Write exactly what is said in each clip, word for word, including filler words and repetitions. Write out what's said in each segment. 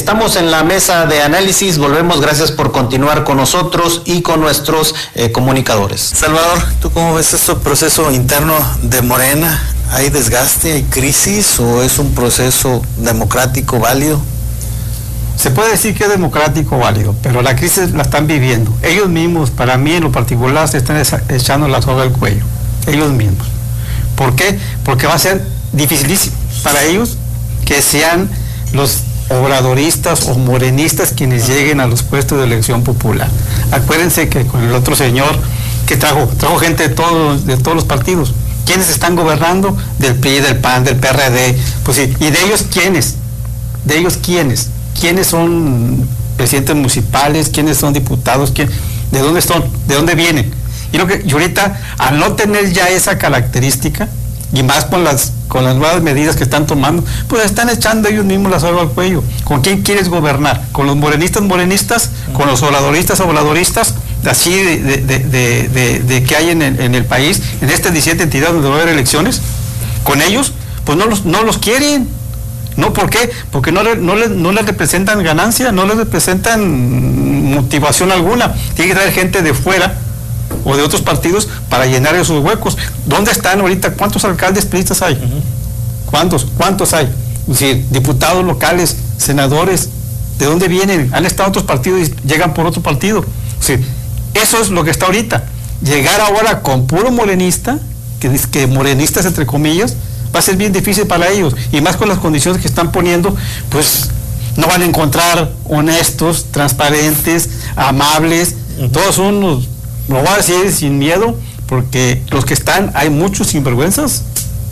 Estamos en la mesa de análisis, volvemos, gracias por continuar con nosotros y con nuestros eh, comunicadores. Salvador, ¿tú cómo ves este proceso interno de Morena? ¿Hay desgaste, hay crisis o es un proceso democrático válido? Se puede decir que es democrático válido, pero la crisis la están viviendo. Ellos mismos, para mí en lo particular, se están echando la soga al cuello. Ellos mismos. ¿Por qué? Porque va a ser dificilísimo para ellos que sean los obradoristas o morenistas quienes lleguen a los puestos de elección popular. Acuérdense que con el otro señor que trajo, trajo gente de todos, de todos los partidos. ¿Quiénes están gobernando? Del P R I, del P A N, del P R D. Pues sí, ¿y de ellos quiénes? ¿De ellos quiénes? ¿Quiénes son presidentes municipales? ¿Quiénes son diputados? ¿Quién? ¿De dónde son? ¿De dónde vienen? Y, lo que, y ahorita, al no tener ya esa característica, y más con las con las nuevas medidas que están tomando, pues están echando ellos mismos la soga al cuello. ¿Con quién quieres gobernar? ¿Con los morenistas morenistas? ¿Con los obladoristas obladoristas? Así de, de, de, de, de, de que hay en el, en el país, en estas diecisiete entidades donde va a haber elecciones. ¿Con ellos? Pues no los, no los quieren. ¿No? ¿Por qué? Porque no, no, les, no les representan ganancia, no les representan motivación alguna. Tiene que traer gente de fuera o de otros partidos para llenar esos huecos. ¿Dónde están ahorita? ¿Cuántos alcaldes priistas hay? Uh-huh. ¿Cuántos? ¿Cuántos hay? Es decir, diputados locales, senadores, ¿de dónde vienen? Han estado otros partidos y llegan por otro partido. Es decir, eso es lo que está ahorita. Llegar ahora con puro morenista, que, que morenistas entre comillas, va a ser bien difícil para ellos, y más con las condiciones que están poniendo, pues no van a encontrar honestos, transparentes, amables, uh-huh. Todos son unos, lo voy a decir sin miedo, porque los que están, hay muchos sinvergüenzas,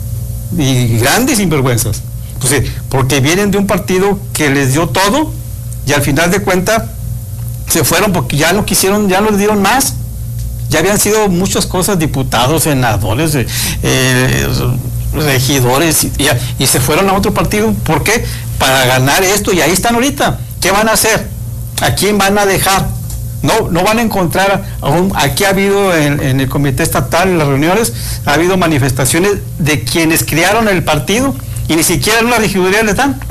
y grandes sinvergüenzas, entonces, porque vienen de un partido que les dio todo, y al final de cuentas, se fueron porque ya no quisieron, ya no les dieron más, ya habían sido muchas cosas, diputados, senadores, eh, eh, regidores, y, y se fueron a otro partido. ¿Por qué? Para ganar esto, y ahí están ahorita. ¿Qué van a hacer? ¿A quién van a dejar? No, no van a encontrar, aún, aquí ha habido en, en el comité estatal, en las reuniones, ha habido manifestaciones de quienes crearon el partido, y ni siquiera en una regiduría les dan.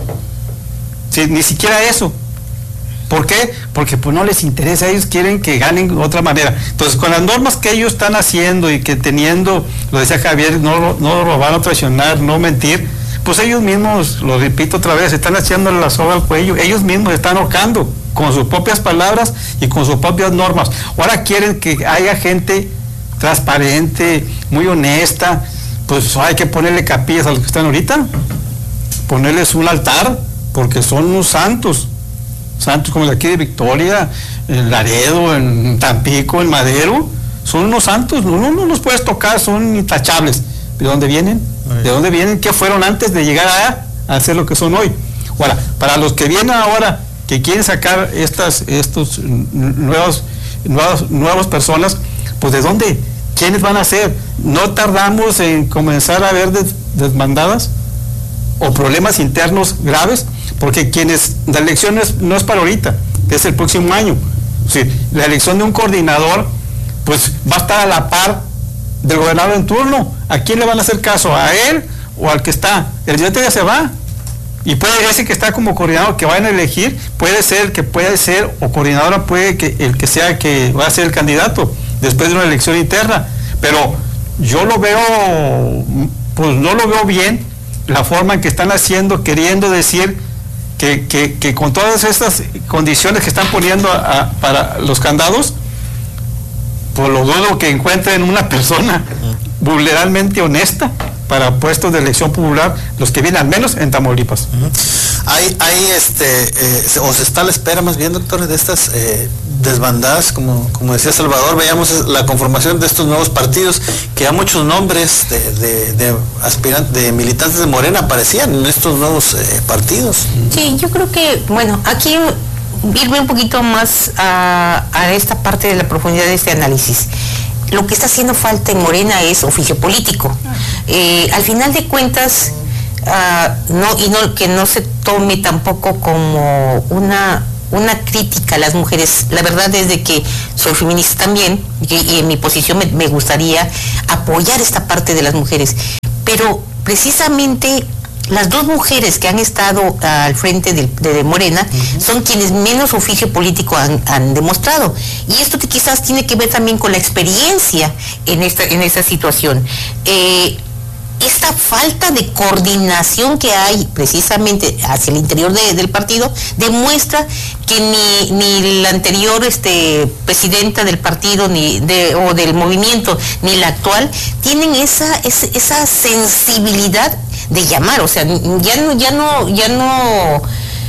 Sí, ni siquiera eso. ¿Por qué? Porque pues no les interesa, ellos quieren que ganen de otra manera. Entonces, con las normas que ellos están haciendo y que teniendo, lo decía Javier, no, no robar, no traicionar, no mentir, pues ellos mismos, lo repito otra vez, están haciendo la soga al cuello, ellos mismos están ahorcando con sus propias palabras y con sus propias normas. Ahora quieren que haya gente transparente, muy honesta, pues hay que ponerle capillas a los que están ahorita, ponerles un altar, porque son unos santos. Santos como el de aquí de Victoria, en Laredo, en Tampico, en Madero, son unos santos, no, no, no los puedes tocar, son intachables. ¿De dónde vienen? ¿De dónde vienen? ¿Qué fueron antes de llegar a, a hacer lo que son hoy? Ahora, para los que vienen ahora, que quieren sacar estas estos nuevos, nuevas, nuevas personas, pues ¿de dónde? ¿Quiénes van a ser? ¿No tardamos en comenzar a ver des, desbandadas o problemas internos graves? Porque quienes, la elección no es, no es para ahorita, es el próximo año. O sea, la elección de un coordinador, pues va a estar a la par del gobernador en turno. ¿A quién le van a hacer caso? ¿A él o al que está? El presidente ya se va. Y puede ese que está como coordinador que vayan a elegir, puede ser que puede ser, o coordinadora puede que el que sea que va a ser el candidato, después de una elección interna. Pero yo lo veo, pues no lo veo bien, la forma en que están haciendo, queriendo decir Que, que, que con todas estas condiciones que están poniendo a, a, para los candados, pues lo dudo que encuentren una persona vulnerablemente honesta para puestos de elección popular, los que vienen al menos en Tamaulipas. Uh-huh. Hay, hay este, eh, o se está a la espera más bien, doctor, de estas eh, desbandadas, como, como decía Salvador, veíamos la conformación de estos nuevos partidos, que ya muchos nombres de, de, de aspirantes, de militantes de Morena aparecían en estos nuevos eh, partidos. Sí, yo creo que, bueno, aquí irme un poquito más a, a esta parte de la profundidad de este análisis. Lo que está haciendo falta en Morena es oficio político. Eh, al final de cuentas, uh, no, y no, que no se tome tampoco como una, una crítica a las mujeres. La verdad es de que soy feminista también, y, y en mi posición me, me gustaría apoyar esta parte de las mujeres. Pero precisamente las dos mujeres que han estado uh, al frente de, de, de Morena uh-huh. son quienes menos oficio político han, han demostrado. Y esto te, quizás tiene que ver también con la experiencia en esta, en esta situación. Eh, esta falta de coordinación que hay precisamente hacia el interior de, del partido demuestra que ni, ni la anterior este, presidenta del partido ni de, o del movimiento ni la actual tienen esa, esa, esa sensibilidad de llamar, o sea, ya no, ya no, ya no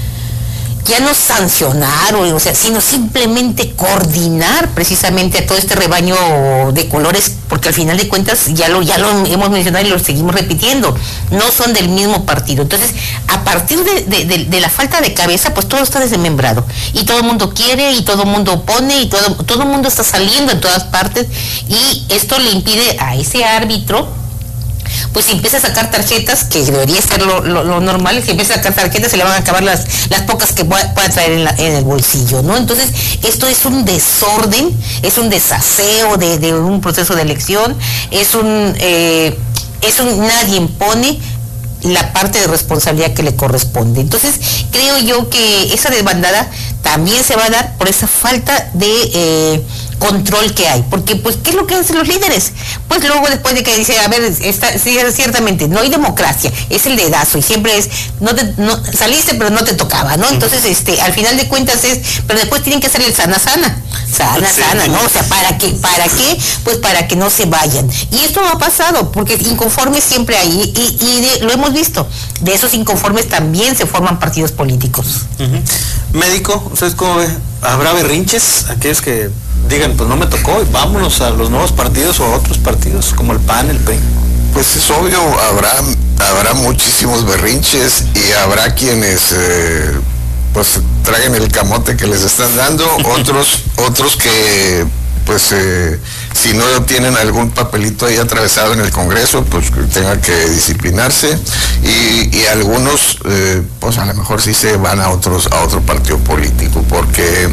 ya no sancionar, o, o sea, sino simplemente coordinar precisamente a todo este rebaño de colores, porque al final de cuentas ya lo, ya lo hemos mencionado y lo seguimos repitiendo, no son del mismo partido. Entonces, a partir de, de, de, de la falta de cabeza, pues todo está desmembrado, y todo el mundo quiere, y todo el mundo opone, y todo, todo el mundo está saliendo en todas partes, y esto le impide a ese árbitro pues si empieza a sacar tarjetas, que debería ser lo, lo, lo normal, es que empieza a sacar tarjetas, se le van a acabar las, las pocas que pueda, pueda traer en, la, en el bolsillo, ¿no? Entonces, esto es un desorden, es un desaseo de, de un proceso de elección, es un, eh, es un, nadie impone la parte de responsabilidad que le corresponde. Entonces, creo yo que esa desbandada también se va a dar por esa falta de eh, control que hay, porque pues ¿qué es lo que hacen los líderes? Pues luego después de que dice, a ver, está, sí, ciertamente no hay democracia, es el dedazo y siempre es, no, te, no saliste pero no te tocaba, ¿no? Entonces, este, al final de cuentas es, pero después tienen que hacer el sana sana, sana sí, sana, ¿no? O sea, ¿para qué? ¿Para qué? Pues para que no se vayan. Y esto ha pasado, porque inconformes siempre hay, y, y de, lo hemos visto, de esos inconformes también se forman partidos políticos. Uh-huh. Médico, ¿ustedes cómo ve? ¿Habrá berrinches? Aquellos que digan, pues no me tocó, y vámonos a los nuevos partidos o a otros partidos, como el P A N, el P R I. Pues es obvio, habrá, habrá muchísimos berrinches y habrá quienes eh, pues traigan el camote que les están dando, otros, otros que pues eh, si no tienen algún papelito ahí atravesado en el Congreso, pues tengan que disciplinarse, y, y algunos eh, pues a lo mejor sí se van a otros, a otro partido político, porque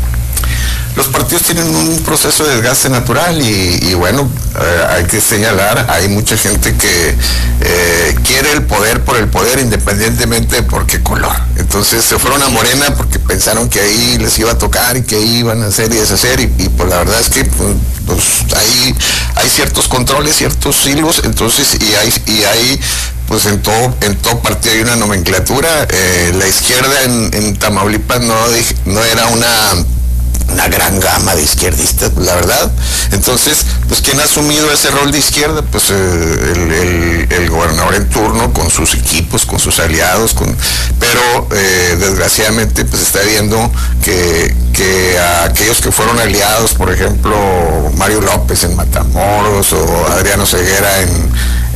los partidos tienen un proceso de desgaste natural y, y bueno, eh, hay que señalar, hay mucha gente que eh, quiere el poder por el poder independientemente de por qué color. Entonces se fueron a Morena porque pensaron que ahí les iba a tocar y que ahí iban a hacer y deshacer, y, y pues la verdad es que pues, pues ahí hay ciertos controles, ciertos hilos, entonces y hay, y hay pues en todo, en todo partido hay una nomenclatura. Eh, la izquierda en, en Tamaulipas no, no era una una gran gama de izquierdistas, la verdad. Entonces, pues ¿quién ha asumido ese rol de izquierda? Pues eh, el, el, el gobernador en turno, con sus equipos, con sus aliados, con pero eh, desgraciadamente pues está viendo que, que a aquellos que fueron aliados, por ejemplo, Mario López en Matamoros, o Adriano Ceguera en,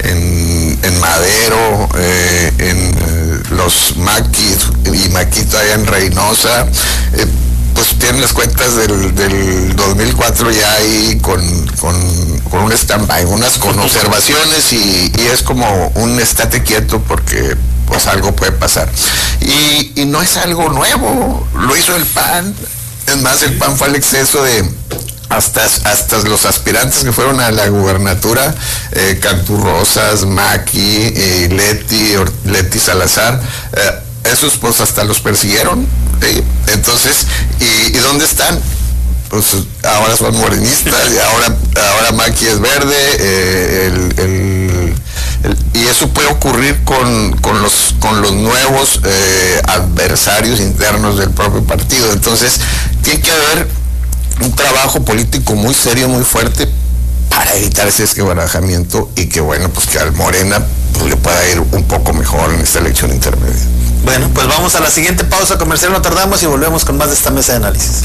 en, en Madero, eh, en eh, los Maquis y Maquito allá en Reynosa, eh, pues tienen las cuentas del, del dos mil cuatro ya ahí con, con, con un stand-by, unas con observaciones, y, y es como un estate quieto porque pues algo puede pasar. Y, y no es algo nuevo, lo hizo el P A N, es más, el P A N fue al exceso de hasta, hasta los aspirantes que fueron a la gubernatura, eh, Cantú Rosas, Maqui, eh, Leti, Leti Salazar, eh, esos pues hasta los persiguieron. ¿Sí? Entonces, ¿y, ¿y dónde están? Pues ahora son morenistas, y ahora, ahora Maqui es verde, eh, el, el, el, y eso puede ocurrir con, con, los, con los nuevos eh, adversarios internos del propio partido. Entonces, tiene que haber un trabajo político muy serio, muy fuerte, para evitar ese esquebrajamiento, y que bueno, pues que al Morena pues, le pueda ir un poco mejor en esta elección intermedia. Bueno, pues vamos a la siguiente pausa comercial, no tardamos, y volvemos con más de esta mesa de análisis.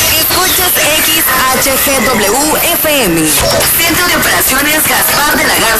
Escuchas X H G W F M, Centro de Operaciones Gaspar de la Garza